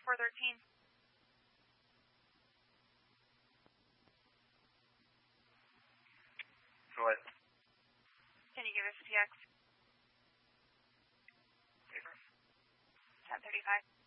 413. Go ahead. Can you give us PX? 1035.